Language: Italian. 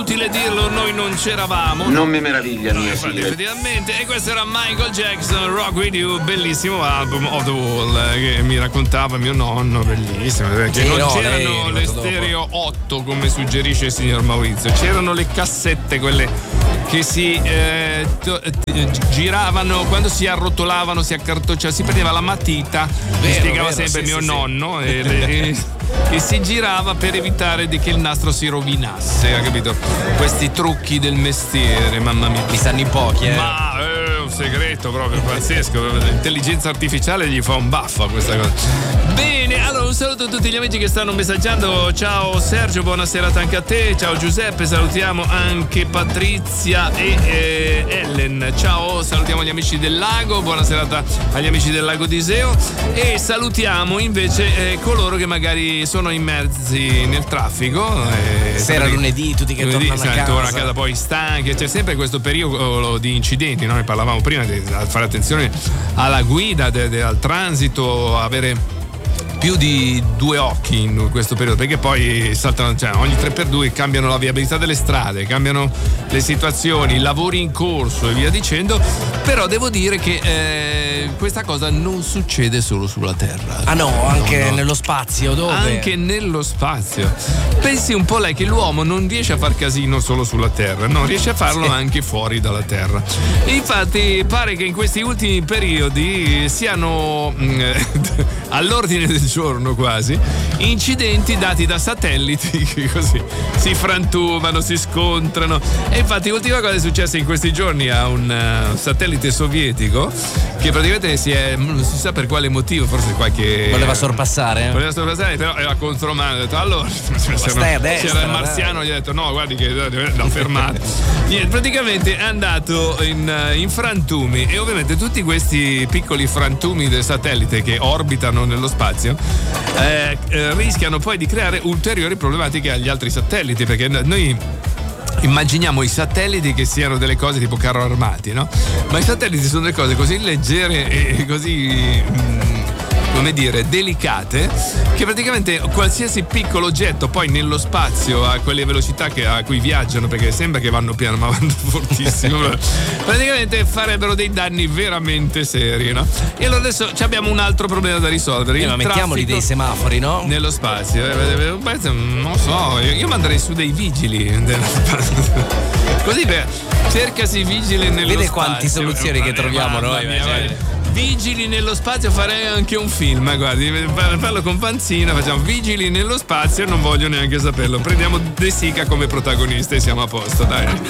inutile dirlo, noi non c'eravamo. Non mi meraviglia, mia figlia. Effettivamente, e questo era Michael Jackson, Rock With You, bellissimo album, Off The Wall, che mi raccontava mio nonno, bellissimo, perché non c'erano le stereo 8 come suggerisce il signor Maurizio, c'erano le cassette, quelle che si giravano quando si arrotolavano, si accartocciavano, si prendeva la matita, mi spiegava sempre mio nonno, e si girava per evitare che il nastro si rovinasse, ha capito? Questi trucchi del mestiere, mamma mia. Mi stanno in pochi, Ma è un segreto proprio pazzesco, l'intelligenza artificiale gli fa un baffo a questa cosa. Bene, allora un saluto a tutti gli amici che stanno messaggiando. Ciao Sergio, buona serata anche a te. Ciao Giuseppe, salutiamo anche Patrizia e Ellen. Ciao, salutiamo gli amici del lago, buona serata agli amici del lago di Iseo, e salutiamo invece coloro che magari sono immersi nel traffico. Sera lunedì, tutti che tornano a casa poi stanchi, c'è sempre questo periodo di incidenti, no? Noi parlavamo prima di fare attenzione alla guida, al transito, avere più di due occhi in questo periodo, perché poi saltano, cioè, ogni 3x2 cambiano la viabilità delle strade, cambiano le situazioni, lavori in corso e via dicendo. Però devo dire che questa cosa non succede solo sulla Terra. Ah no, anche nello spazio, dove? Anche nello spazio. Pensi un po' lei che l'uomo non riesce a far casino solo sulla Terra, no, riesce a farlo anche fuori dalla Terra. E infatti pare che in questi ultimi periodi siano all'ordine del giorno quasi incidenti dati da satelliti che così si frantumano, si scontrano. E infatti l'ultima cosa è successa in questi giorni a un satellite sovietico che praticamente non si sa per quale motivo, forse qualche voleva sorpassare, però era contromano, ha detto allora c'era il marziano, gli ha detto no, guardi che da fermare. Niente, praticamente è andato in frantumi, e ovviamente tutti questi piccoli frantumi del satellite che orbitano nello spazio rischiano poi di creare ulteriori problematiche agli altri satelliti, perché noi immaginiamo i satelliti che siano delle cose tipo carro armati, no? Ma i satelliti sono delle cose così leggere e così come dire, delicate, che praticamente qualsiasi piccolo oggetto poi nello spazio a quelle velocità a cui viaggiano, perché sembra che vanno piano ma vanno fortissimo, praticamente farebbero dei danni veramente seri, no? E allora adesso abbiamo un altro problema da risolvere. Ma mettiamoli dei semafori, no? Nello spazio, non so, io manderei su dei vigili così cercasi vigili nello spazio. Vede quanti soluzioni che troviamo noi. Vigili nello spazio, farei anche un film, guardi, parlo con Panzina, facciamo vigili nello spazio e non voglio neanche saperlo, prendiamo De Sica come protagonista e siamo a posto, dai.